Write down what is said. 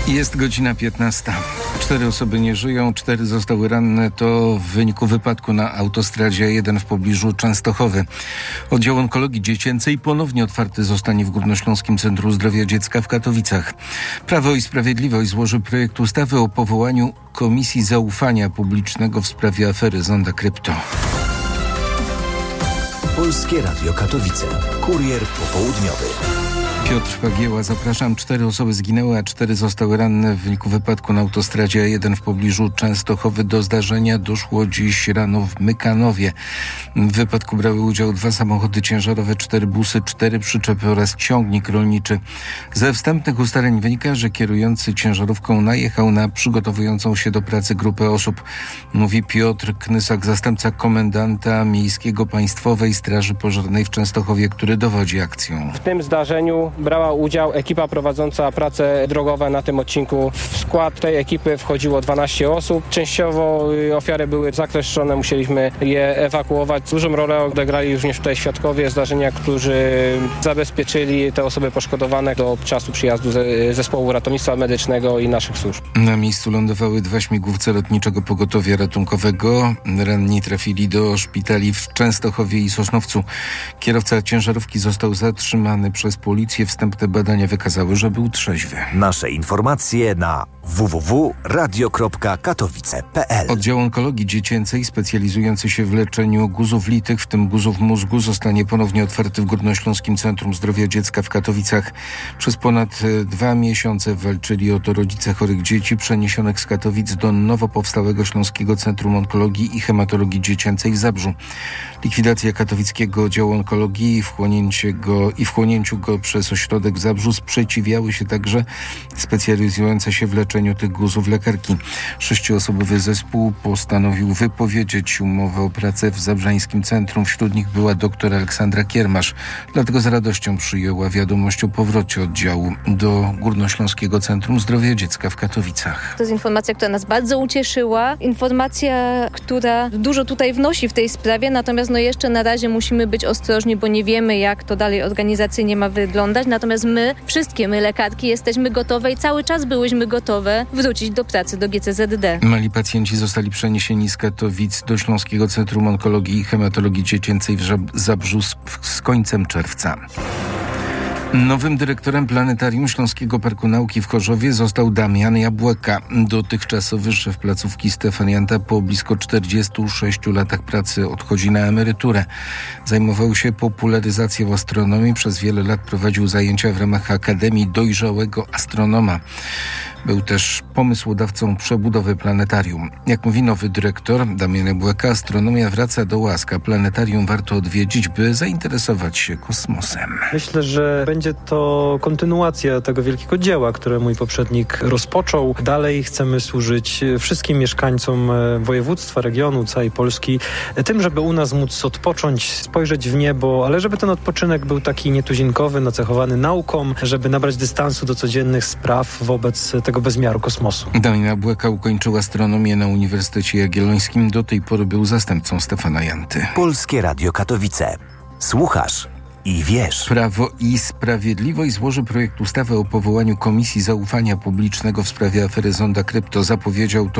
Jest godzina 15. 4 osoby nie żyją, 4 zostały ranne. To w wyniku wypadku na autostradzie A1 w pobliżu Częstochowy. Oddział Onkologii Dziecięcej ponownie otwarty zostanie w Górnośląskim Centrum Zdrowia Dziecka w Katowicach. Prawo i Sprawiedliwość złoży projekt ustawy o powołaniu Komisji Zaufania Publicznego w sprawie afery Zonda Krypto. Polskie Radio Katowice. Kurier popołudniowy. Piotr Pagieła, zapraszam. 4 osoby zginęły, a 4 zostały ranne w wyniku wypadku na autostradzie A1 w pobliżu Częstochowy. Do zdarzenia doszło dziś rano w Mykanowie. W wypadku brały udział 2 samochody ciężarowe, 4 busy, 4 przyczepy oraz ciągnik rolniczy. Ze wstępnych ustaleń wynika, że kierujący ciężarówką najechał na przygotowującą się do pracy grupę osób. Mówi Piotr Knysak, zastępca komendanta miejskiego Państwowej Straży Pożarnej w Częstochowie, który dowodzi akcją. W tym zdarzeniu brała udział ekipa prowadząca prace drogowe na tym odcinku. W skład tej ekipy wchodziło 12 osób. Częściowo ofiary były zakleszczone, musieliśmy je ewakuować. Dużą rolę odegrali również tutaj świadkowie zdarzenia, którzy zabezpieczyli te osoby poszkodowane do czasu przyjazdu zespołu ratownictwa medycznego i naszych służb. Na miejscu lądowały 2 śmigłowce Lotniczego Pogotowia Ratunkowego. Ranni trafili do szpitali w Częstochowie i Sosnowcu. Kierowca ciężarówki został zatrzymany przez policję. Wstępne badania wykazały, że był trzeźwy. Nasze informacje na www.radio.katowice.pl. Oddział Onkologii Dziecięcej specjalizujący się w leczeniu guzów litych, w tym guzów mózgu, zostanie ponownie otwarty w Górnośląskim Centrum Zdrowia Dziecka w Katowicach. Przez ponad 2 miesiące walczyli o to rodzice chorych dzieci przeniesionych z Katowic do nowo powstałego Śląskiego Centrum Onkologii i Hematologii Dziecięcej w Zabrzu. Likwidacja katowickiego oddziału onkologii i wchłonięciu go przez ośrodek w Zabrzu sprzeciwiały się także specjalizujące się w leczeniu tych guzów lekarki. 6-osobowy zespół postanowił wypowiedzieć umowę o pracę w zabrzańskim centrum. Wśród nich była dr Aleksandra Kiermasz. Dlatego z radością przyjęła wiadomość o powrocie oddziału do Górnośląskiego Centrum Zdrowia Dziecka w Katowicach. To jest informacja, która nas bardzo ucieszyła. Informacja, która dużo tutaj wnosi w tej sprawie, natomiast jeszcze na razie musimy być ostrożni, bo nie wiemy, jak to dalej organizacyjnie ma wyglądać. Natomiast my lekarki, jesteśmy gotowe i cały czas byłyśmy gotowe wrócić do pracy do GCZD. Mali pacjenci zostali przeniesieni z Katowic do Śląskiego Centrum Onkologii i Hematologii Dziecięcej w Zabrzu z końcem czerwca. Nowym dyrektorem Planetarium Śląskiego Parku Nauki w Chorzowie został Damian Jabłeka. Dotychczasowy szef placówki Stefan Janta po blisko 46 latach pracy odchodzi na emeryturę. Zajmował się popularyzacją astronomii. Przez wiele lat prowadził zajęcia w ramach Akademii Dojrzałego Astronoma. Był też pomysłodawcą przebudowy planetarium. Jak mówi nowy dyrektor Damian Jabłeka, astronomia wraca do łask, a planetarium warto odwiedzić, by zainteresować się kosmosem. Myślę, że będzie to kontynuacja tego wielkiego dzieła, które mój poprzednik rozpoczął. Dalej chcemy służyć wszystkim mieszkańcom województwa, regionu, całej Polski, tym, żeby u nas móc odpocząć, spojrzeć w niebo, ale żeby ten odpoczynek był taki nietuzinkowy, nacechowany nauką, żeby nabrać dystansu do codziennych spraw wobec tego bezmiaru kosmosu. Damian Jabłeka ukończył astronomię na Uniwersytecie Jagiellońskim. Do tej pory był zastępcą Stefana Janty. Polskie Radio Katowice. Słuchasz i wiesz. Prawo i Sprawiedliwość złoży projekt ustawy o powołaniu Komisji Zaufania Publicznego w sprawie afery Zonda Krypto. Zapowiedział to